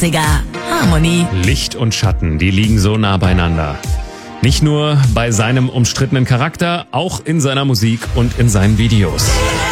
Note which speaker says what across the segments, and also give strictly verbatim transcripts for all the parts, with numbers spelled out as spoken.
Speaker 1: neunziger. Harmony.
Speaker 2: Licht und Schatten, die liegen so nah beieinander. Nicht nur bei seinem umstrittenen Charakter, auch in seiner Musik und in seinen Videos.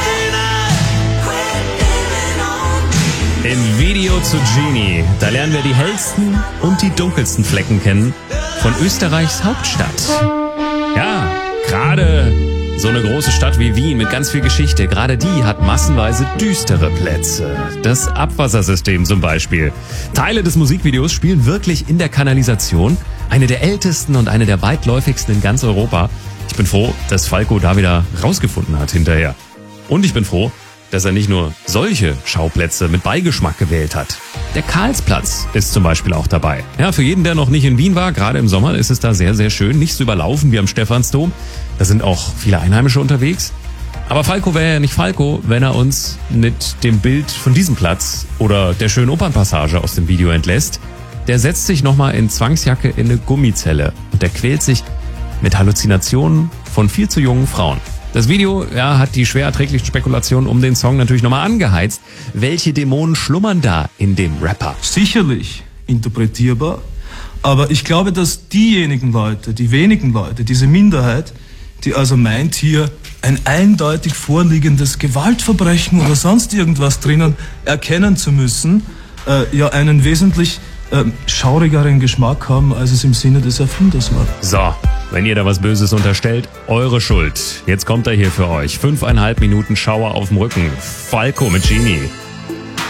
Speaker 2: Im Video zu Genie, da lernen wir die hellsten und die dunkelsten Flecken kennen von Österreichs Hauptstadt. Ja, gerade so eine große Stadt wie Wien mit ganz viel Geschichte, gerade die hat massenweise düstere Plätze. Das Abwassersystem zum Beispiel. Teile des Musikvideos spielen wirklich in der Kanalisation. Eine der ältesten und eine der weitläufigsten in ganz Europa. Ich bin froh, dass Falco da wieder rausgefunden hat hinterher. Und ich bin froh, dass er nicht nur solche Schauplätze mit Beigeschmack gewählt hat. Der Karlsplatz ist zum Beispiel auch dabei. Ja, für jeden, der noch nicht in Wien war, gerade im Sommer ist es da sehr, sehr schön. Nicht so überlaufen wie am Stephansdom. Da sind auch viele Einheimische unterwegs. Aber Falco wäre ja nicht Falco, wenn er uns mit dem Bild von diesem Platz oder der schönen Opernpassage aus dem Video entlässt. Der setzt sich nochmal in Zwangsjacke in eine Gummizelle und der quält sich mit Halluzinationen von viel zu jungen Frauen. Das Video ja, hat die schwer erträglichen Spekulationen um den Song natürlich nochmal angeheizt. Welche Dämonen schlummern da in dem Rapper?
Speaker 3: Sicherlich interpretierbar, aber ich glaube, dass diejenigen Leute, die wenigen Leute, diese Minderheit, die also meint, hier ein eindeutig vorliegendes Gewaltverbrechen oder sonst irgendwas drinnen erkennen zu müssen, äh, ja einen wesentlich äh, schaurigeren Geschmack haben, als es im Sinne des Erfinders war.
Speaker 2: So. Wenn ihr da was Böses unterstellt, eure Schuld. Jetzt kommt er hier für euch. Fünfeinhalb Minuten Schauer auf dem Rücken. Falco mit Genie.